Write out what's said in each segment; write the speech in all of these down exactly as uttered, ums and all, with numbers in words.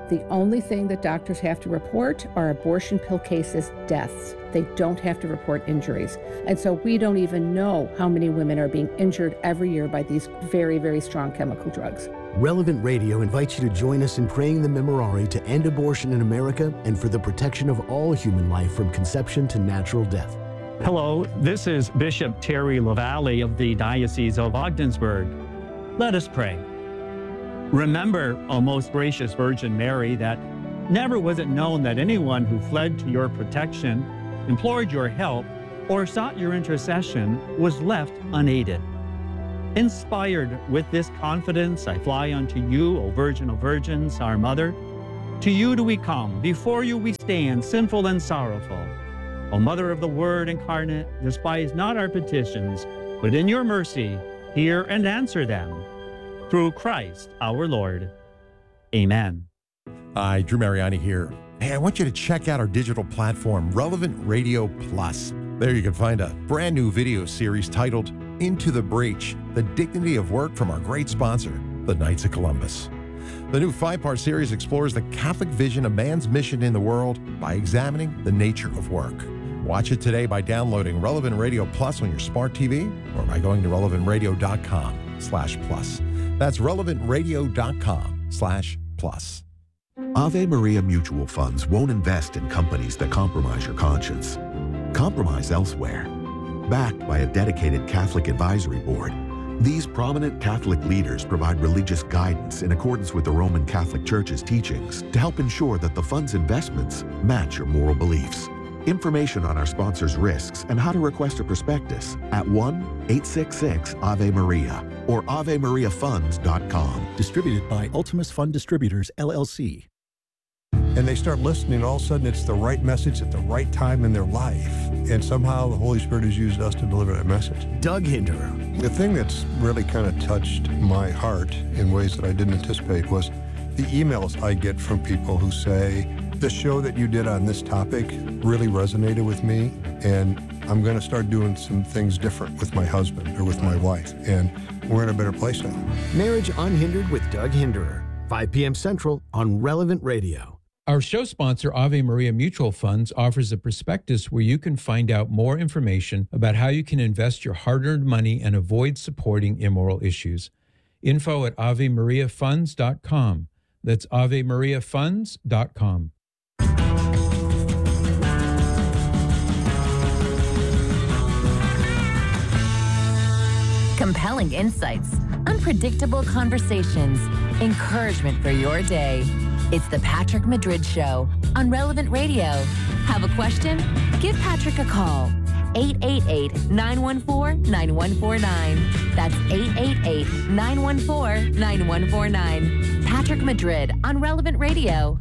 The only thing that doctors have to report are abortion pill cases, deaths. They don't have to report injuries. And so we don't even know how many women are being injured every year by these very, very strong chemical drugs. Relevant Radio invites you to join us in praying the Memorare to end abortion in America and for the protection of all human life from conception to natural death. Hello, this is Bishop Terry LaValle of the Diocese of Ogdensburg. Let us pray. Remember, O most gracious Virgin Mary, that never was it known that anyone who fled to your protection, implored your help, or sought your intercession was left unaided. Inspired with this confidence, I fly unto you, O Virgin of Virgins, our Mother. To you do we come, before you we stand, sinful and sorrowful. O Mother of the Word incarnate, despise not our petitions, but in your mercy, hear and answer them. Through Christ our Lord. Amen. Hi, Drew Mariani here. Hey, I want you to check out our digital platform, Relevant Radio Plus. There you can find a brand new video series titled Into the Breach, The Dignity of Work from our great sponsor, the Knights of Columbus. The new five-part series explores the Catholic vision of man's mission in the world by examining the nature of work. Watch it today by downloading Relevant Radio Plus on your smart T V or by going to relevant radio dot com slash plus. That's relevant radio dot com slash plus. Ave Maria Mutual Funds won't invest in companies that compromise your conscience. Compromise elsewhere. Backed by a dedicated Catholic advisory board, these prominent Catholic leaders provide religious guidance in accordance with the Roman Catholic Church's teachings to help ensure that the fund's investments match your moral beliefs. Information on our sponsors' risks and how to request a prospectus at one eight six six Ave Maria or ave maria funds dot com. Distributed by Ultimus Fund Distributors, L L C. And they start listening, all of a sudden it's the right message at the right time in their life. And somehow the Holy Spirit has used us to deliver that message. Doug Hinderer. The thing that's really kind of touched my heart in ways that I didn't anticipate was the emails I get from people who say, the show that you did on this topic really resonated with me, and I'm going to start doing some things different with my husband or with my wife, and we're in a better place now. Marriage Unhindered with Doug Hinderer, five p.m. Central on Relevant Radio. Our show sponsor, Ave Maria Mutual Funds, offers a prospectus where you can find out more information about how you can invest your hard-earned money and avoid supporting immoral issues. Info at ave maria funds dot com. That's ave maria funds dot com. Compelling insights, unpredictable conversations, encouragement for your day. It's the Patrick Madrid Show on Relevant Radio. Have a question? Give Patrick a call. eight eight eight, nine one four, nine one four nine. That's eight eight eight, nine one four, nine one four nine. Patrick Madrid on Relevant Radio.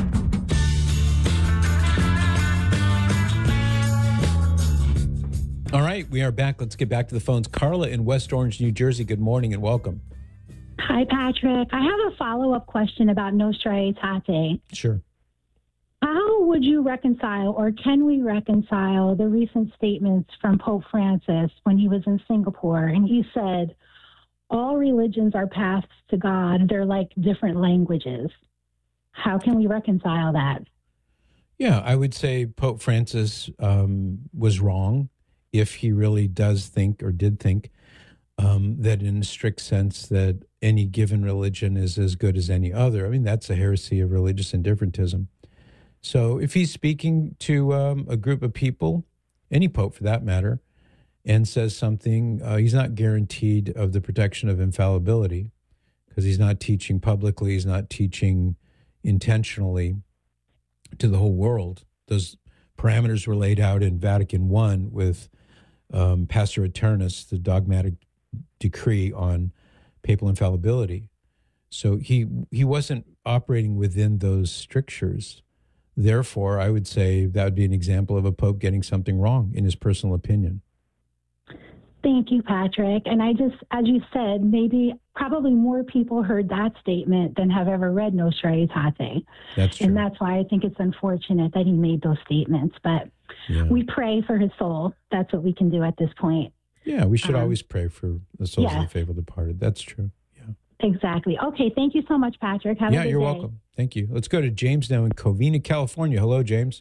All right, we are back. Let's get back to the phones. Carla in West Orange, New Jersey. Good morning and welcome. Hi, Patrick. I have a follow-up question about Nostra Aetate. Sure. How would you reconcile, or can we reconcile, the recent statements from Pope Francis when he was in Singapore, and he said, all religions are paths to God. They're like different languages. How can we reconcile that? Yeah, I would say Pope Francis um, was wrong if he really does think or did think um, that in a strict sense that any given religion is as good as any other. I mean, that's a heresy of religious indifferentism. So if he's speaking to um, a group of people, any pope for that matter, and says something, uh, he's not guaranteed of the protection of infallibility because he's not teaching publicly, he's not teaching intentionally to the whole world. Those parameters were laid out in Vatican One with um, Pastor Eternus, the dogmatic decree on papal infallibility. So he he wasn't operating within those strictures. Therefore, I would say that would be an example of a pope getting something wrong in his personal opinion. Thank you, Patrick. And I just, as you said, maybe probably more people heard that statement than have ever read Nostra Aetate. That's true. And that's why I think it's unfortunate that he made those statements. But yeah. We pray for his soul. That's what we can do at this point. Yeah, we should um, always pray for the souls yeah. of the faithful departed. That's true. Yeah. Exactly. Okay. Thank you so much, Patrick. Have yeah, a good you're day. welcome. Thank you. Let's go to James now in Covina, California. Hello, James.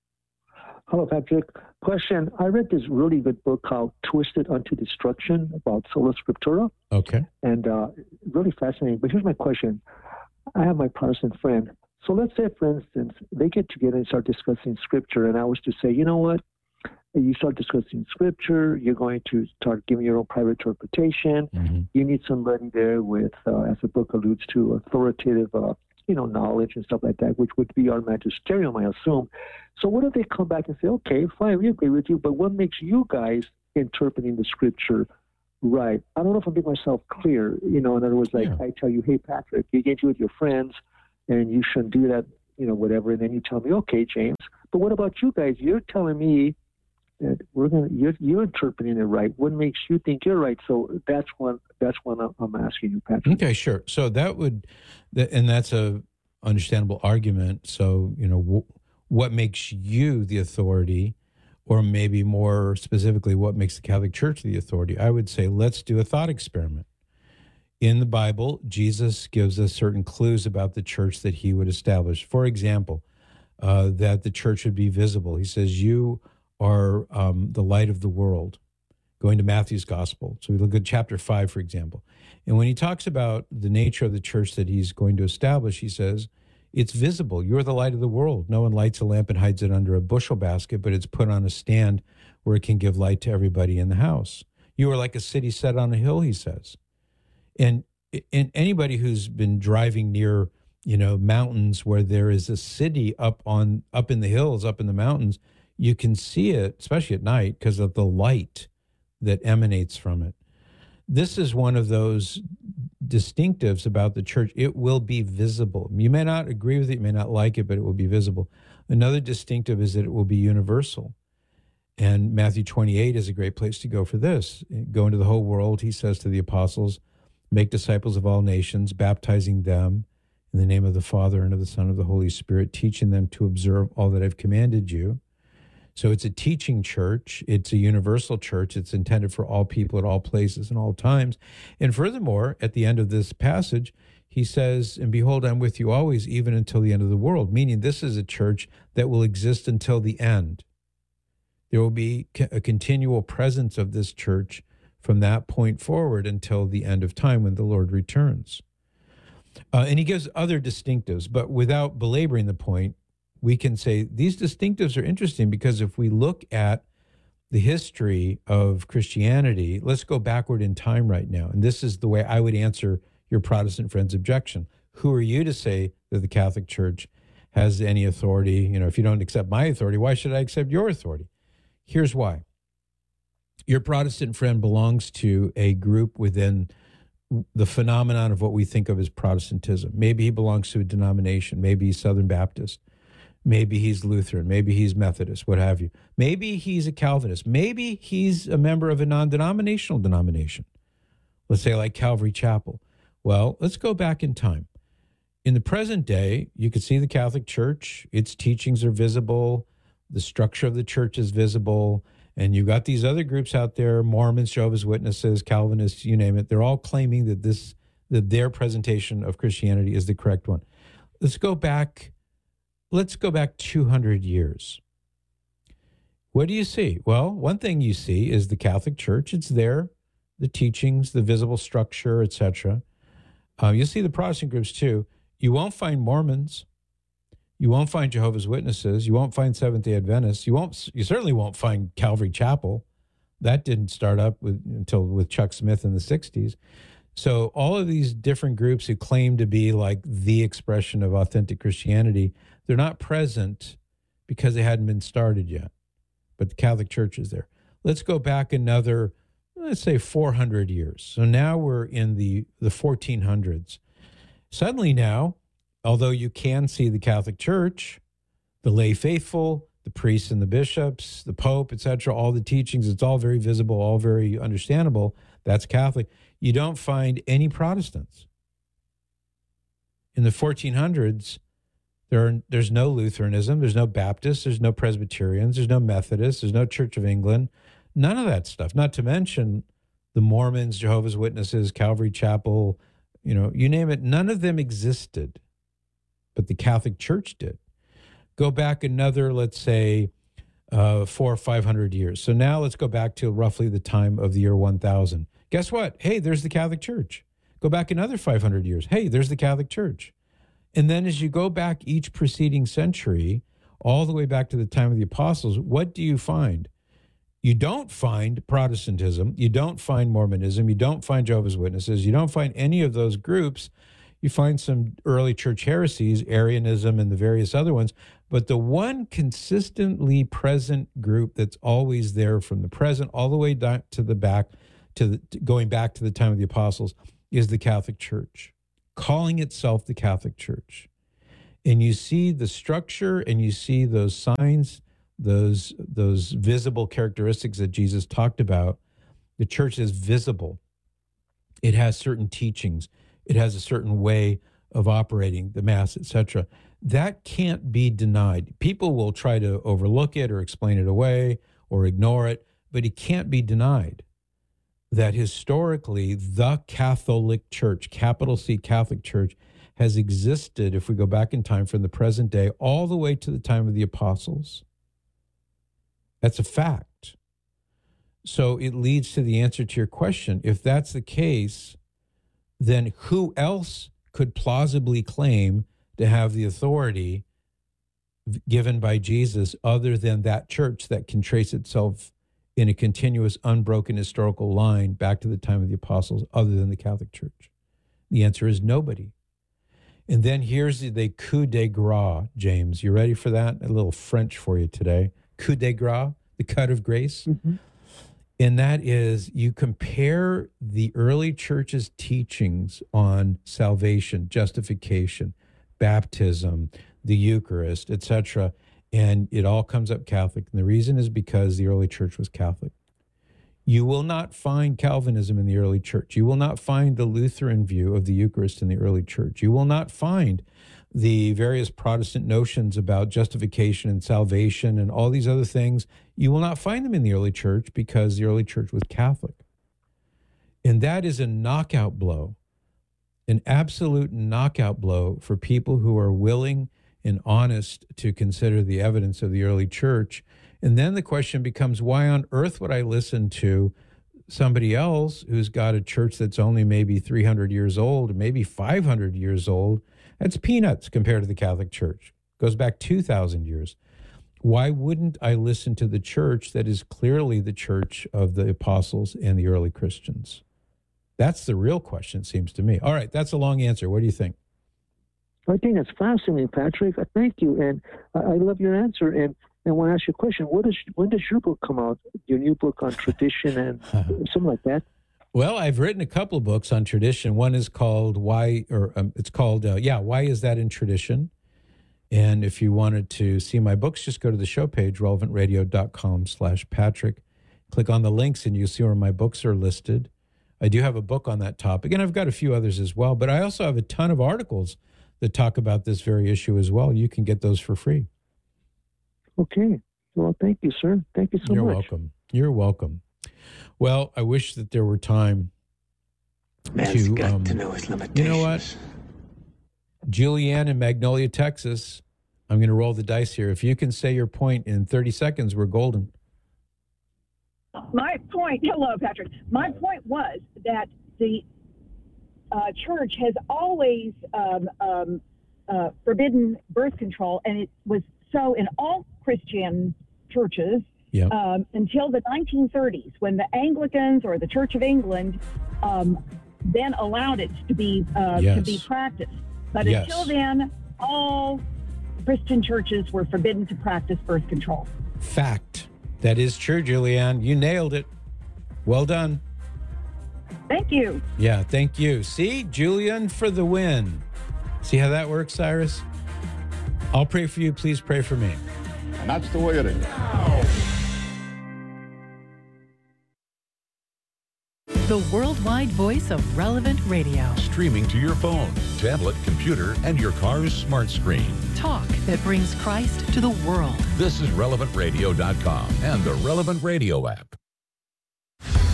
Hello, Patrick. Question. I read this really good book called Twisted Unto Destruction about Sola Scriptura. Okay. And uh, really fascinating. But here's my question. I have my Protestant friend. So let's say, for instance, they get together and start discussing Scripture. And I was to say, you know what? You start discussing Scripture. You're going to start giving your own private interpretation. Mm-hmm. You need somebody there with, uh, as the book alludes to, authoritative uh, you know, knowledge and stuff like that, which would be our magisterium, I assume. So what if they come back and say, okay, fine, we agree with you, but what makes you guys interpreting the Scripture right? I don't know if I'm making myself clear. You know, in other words, like yeah. I tell you, hey, Patrick, you get you with your friends, and you shouldn't do that, you know, whatever. And then you tell me, okay, James, but what about you guys? You're telling me that we're gonna, you're, you're interpreting it right. What makes you think you're right? So that's one. That's one I'm asking you, Patrick. Okay, sure. So that would, and that's a understandable argument. So you know, w- what makes you the authority, or maybe more specifically, what makes the Catholic Church the authority? I would say let's do a thought experiment. In the Bible, Jesus gives us certain clues about the church that he would establish. For example, uh, that the church would be visible. He says, you are um, the light of the world, going to Matthew's gospel. So we look at chapter five, for example. And when he talks about the nature of the church that he's going to establish, he says, it's visible. You're the light of the world. No one lights a lamp and hides it under a bushel basket, but it's put on a stand where it can give light to everybody in the house. You are like a city set on a hill, he says. And, and anybody who's been driving near, you know, mountains where there is a city up on up in the hills, up in the mountains, you can see it, especially at night, because of the light that emanates from it. This is one of those distinctives about the church. It will be visible. You may not agree with it, you may not like it, but it will be visible. Another distinctive is that it will be universal. And Matthew twenty-eight is a great place to go for this. Go into the whole world, he says to the apostles, make disciples of all nations, baptizing them in the name of the Father and of the Son and of the Holy Spirit, teaching them to observe all that I've commanded you. So it's a teaching church. It's a universal church. It's intended for all people at all places and all times. And furthermore, at the end of this passage, he says, and behold, I'm with you always, even until the end of the world, meaning this is a church that will exist until the end. There will be a continual presence of this church from that point forward until the end of time when the Lord returns. Uh, and he gives other distinctives, but without belaboring the point, we can say these distinctives are interesting because if we look at the history of Christianity, let's go backward in time right now. And this is the way I would answer your Protestant friend's objection. Who are you to say that the Catholic Church has any authority? You know, if you don't accept my authority, why should I accept your authority? Here's why. Your Protestant friend belongs to a group within the phenomenon of what we think of as Protestantism. Maybe he belongs to a denomination. Maybe he's Southern Baptist. Maybe he's Lutheran. Maybe he's Methodist, what have you. Maybe he's a Calvinist. Maybe he's a member of a non-denominational denomination. Let's say like Calvary Chapel. Well, let's go back in time. In the present day, you could see the Catholic Church. Its teachings are visible. The structure of the church is visible. And you've got these other groups out there, Mormons, Jehovah's Witnesses, Calvinists, you name it. They're all claiming that this, that their presentation of Christianity is the correct one. Let's go back, let's go back two hundred years. What do you see? Well, one thing you see is the Catholic Church. It's there, the teachings, the visible structure, et cetera. Uh, you'll see the Protestant groups too. You won't find Mormons. You won't find Jehovah's Witnesses. You won't find Seventh-day Adventists. You won't. You certainly won't find Calvary Chapel. That didn't start up with, until with Chuck Smith in the sixties. So all of these different groups who claim to be like the expression of authentic Christianity, they're not present because they hadn't been started yet. But the Catholic Church is there. Let's go back another, let's say, four hundred years. So now we're in the, the fourteen hundreds. Suddenly now, although you can see the Catholic Church, the lay faithful, the priests and the bishops, the Pope, et cetera, all the teachings, it's all very visible, all very understandable. That's Catholic. You don't find any Protestants. In the fourteen hundreds, there are, there's no Lutheranism, there's no Baptists, there's no Presbyterians, there's no Methodists, there's no Church of England, none of that stuff. Not to mention the Mormons, Jehovah's Witnesses, Calvary Chapel, you know, you name it, none of them existed, but the Catholic Church did. Go back another, let's say, uh, four or five hundred years. So now let's go back to roughly the time of the year one thousand. Guess what? Hey, there's the Catholic Church. Go back another five hundred years. Hey, there's the Catholic Church. And then as you go back each preceding century, all the way back to the time of the apostles, what do you find? You don't find Protestantism. You don't find Mormonism. You don't find Jehovah's Witnesses. You don't find any of those groups. You find some early church heresies, Arianism and the various other ones. But the one consistently present group that's always there from the present all the way down to the back, to, the, to going back to the time of the apostles, is the Catholic Church, calling itself the Catholic Church. And you see the structure and you see those signs, those, those visible characteristics that Jesus talked about. The church is visible. It has certain teachings. It has a certain way of operating the Mass, et cetera. That can't be denied. People will try to overlook it or explain it away or ignore it, but it can't be denied that historically the Catholic Church, capital C Catholic Church, has existed, if we go back in time, from the present day all the way to the time of the apostles. That's a fact. So it leads to the answer to your question. If that's the case, then who else could plausibly claim to have the authority given by Jesus other than that church that can trace itself in a continuous, unbroken historical line back to the time of the apostles other than the Catholic Church? The answer is nobody. And then here's the, the coup de grace, James. You ready for that? A little French for you today. Coup de grace, the cut of grace. Mm-hmm. And that is, you compare the early church's teachings on salvation, justification, baptism, the Eucharist, et cetera, and it all comes up Catholic. And the reason is because the early church was Catholic. You will not find Calvinism in the early church. You will not find the Lutheran view of the Eucharist in the early church. You will not find the various Protestant notions about justification and salvation and all these other things. You will not find them in the early church because the early church was Catholic. And that is a knockout blow, an absolute knockout blow for people who are willing and honest to consider the evidence of the early church. And then the question becomes, why on earth would I listen to somebody else who's got a church that's only maybe three hundred years old, maybe five hundred years old? That's peanuts compared to the Catholic Church. It goes back two thousand years. Why wouldn't I listen to the church that is clearly the church of the apostles and the early Christians? That's the real question, it seems to me. All right, that's a long answer. What do you think? I think that's fascinating, Patrick. Thank you. And I love your answer. And I want to ask you a question. What is, when does your book come out, your new book on tradition and something like that? Well, I've written a couple of books on tradition. One is called Why, or um, it's called, uh, yeah, Why Is That in Tradition? And if you wanted to see my books, just go to the show page, relevant radio dot com slash Patrick. Click on the links and you'll see where my books are listed. I do have a book on that topic, and I've got a few others as well, but I also have a ton of articles that talk about this very issue as well. You can get those for free. Okay. Well, thank you, sir. Thank you so You're much. You're welcome. You're welcome. Well, I wish that there were time Man's to, got um, to know his limitations. You know what? Julianne in Magnolia, Texas, I'm going to roll the dice here. If you can say your point in thirty seconds, we're golden. My point, hello, Patrick. My point was that the uh, church has always um, um, uh, forbidden birth control, and it was so in all Christian churches yep. um, until the nineteen thirties, when the Anglicans or the Church of England um, then allowed it to be uh, yes. to be practiced. But yes. until then, all Christian churches were forbidden to practice birth control. Fact. That is true, Julianne. You nailed it. Well done. Thank you. Yeah, thank you. See, Julian for the win. See how that works, Cyrus? I'll pray for you. Please pray for me. And that's the way it is. The worldwide voice of Relevant Radio. Streaming to your phone, tablet, computer, and your car's smart screen. Talk that brings Christ to the world. This is relevant radio dot com and the Relevant Radio app.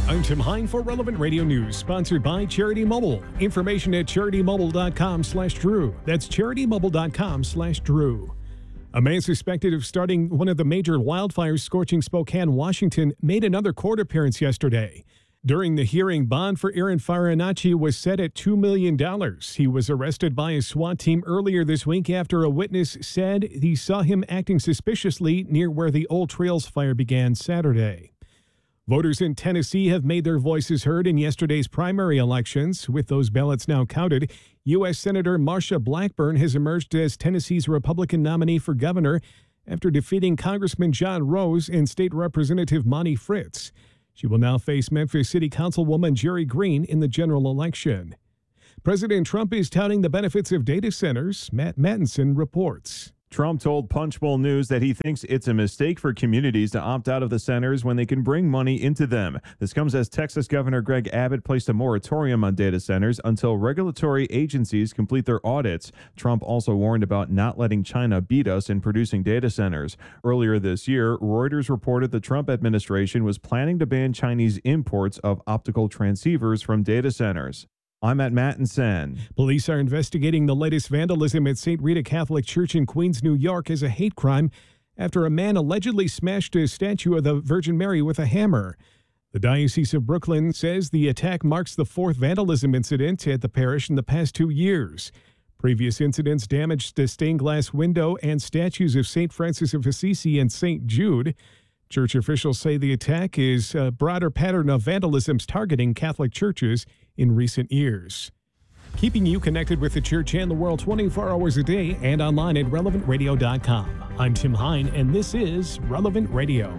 I'm Tim Hine for Relevant Radio News, sponsored by Charity Mobile. Information at charitymobile.com slash Drew. That's charitymobile.com slash Drew. A man suspected of starting one of the major wildfires scorching Spokane, Washington, made another court appearance yesterday. During the hearing, bond for Aaron Farinacci was set at two million dollars. He was arrested by a SWAT team earlier this week after a witness said he saw him acting suspiciously near where the Old Trails fire began Saturday. Voters in Tennessee have made their voices heard in yesterday's primary elections. With those ballots now counted, U S Senator Marsha Blackburn has emerged as Tennessee's Republican nominee for governor after defeating Congressman John Rose and State Representative Monty Fritz. She will now face Memphis City Councilwoman Jerry Green in the general election. President Trump is touting the benefits of data centers. Matt Mattinson reports. Trump told Punchbowl News that he thinks it's a mistake for communities to opt out of the centers when they can bring money into them. This comes as Texas Governor Greg Abbott placed a moratorium on data centers until regulatory agencies complete their audits. Trump also warned about not letting China beat us in producing data centers. Earlier this year, Reuters reported the Trump administration was planning to ban Chinese imports of optical transceivers from data centers. I'm at Mattinson. Police are investigating the latest vandalism at Saint Rita Catholic Church in Queens, New York as a hate crime after a man allegedly smashed a statue of the Virgin Mary with a hammer. The Diocese of Brooklyn says the attack marks the fourth vandalism incident at the parish in the past two years. Previous incidents damaged a stained glass window and statues of Saint Francis of Assisi and Saint Jude. Church officials say the attack is a broader pattern of vandalisms targeting Catholic churches in recent years. Keeping you connected with the church and the world twenty-four hours a day and online at relevant radio dot com. I'm Tim Hine, and this is Relevant Radio.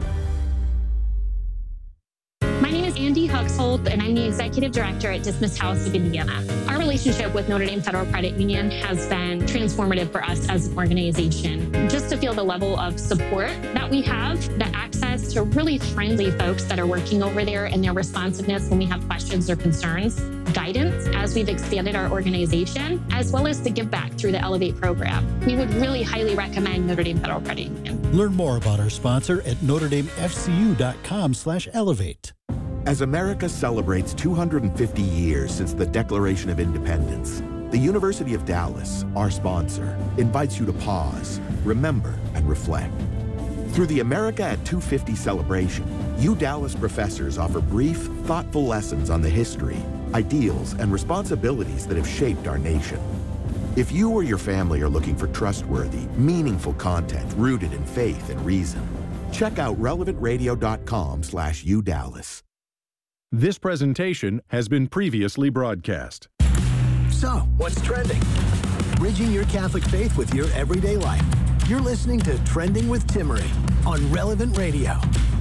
My name is Andy Huxhold, and I'm the Executive Director at Dismissed House of Indiana. Our relationship with Notre Dame Federal Credit Union has been transformative for us as an organization. Just to feel the level of support that we have, the access to really friendly folks that are working over there and their responsiveness when we have questions or concerns, guidance as we've expanded our organization, as well as the give back through the Elevate program. We would really highly recommend Notre Dame Federal Credit Union. Learn more about our sponsor at notre dame f c u dot com slash elevate. As America celebrates two hundred fifty years since the Declaration of Independence, the University of Dallas, our sponsor, invites you to pause, remember, and reflect. Through the America at two fifty celebration, U Dallas professors offer brief, thoughtful lessons on the history, ideals, and responsibilities that have shaped our nation. If you or your family are looking for trustworthy, meaningful content rooted in faith and reason, check out relevant radio dot com slash U Dallas. This presentation has been previously broadcast. So, what's trending? Bridging your Catholic faith with your everyday life. You're listening to Trending with Timmerie on Relevant Radio.